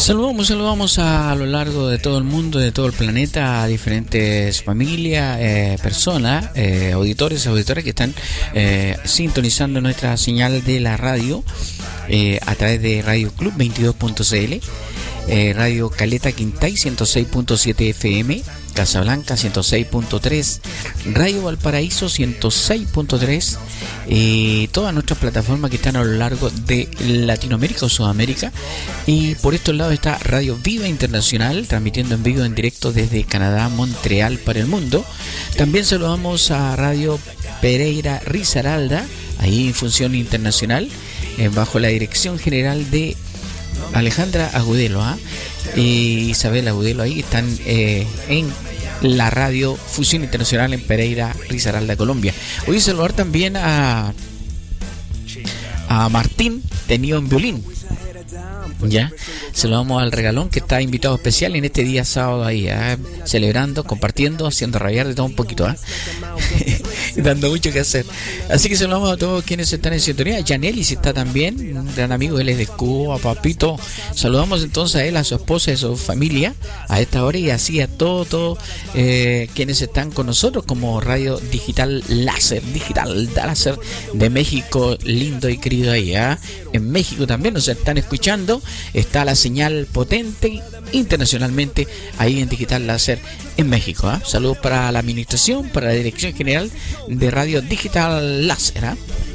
Saludamos a lo largo de todo el mundo, de todo el planeta, a diferentes familias, personas, auditores, auditoras que están sintonizando nuestra señal de la radio a través de Radio Club 22.cl, Radio Caleta Quintay 106.7 FM, Casablanca 106.3, Radio Valparaíso 106.3 y todas nuestras plataformas que están a lo largo de Latinoamérica o Sudamérica. Y por estos lados está Radio Viva Internacional, transmitiendo en vivo en directo desde Canadá, Montreal para el mundo. También saludamos a Radio Pereira Risaralda, ahí en función internacional, bajo la dirección general de Alejandra Agudelo y Isabel Agudelo. Ahí están en la radio Fusión Internacional en Pereira, Risaralda, Colombia. Hoy saludar también a Martín, tenido en violín. Ya, saludamos al Regalón, que está invitado especial en este día sábado ahí, celebrando, compartiendo, haciendo rabiar de todo un poquito, dando mucho que hacer. Así que saludamos a todos quienes están en sintonía. Yanelis está también, un gran amigo, él es de Cuba, papito. Saludamos entonces a él, a su esposa y a su familia a esta hora, y así a todos quienes están con nosotros, como Radio Digital Láser de México, lindo y querido ahí, en México también nos están escuchando. Está la señal potente internacionalmente ahí en Digital Láser en México. Saludos para la administración, para la dirección general de Radio Digital Láser.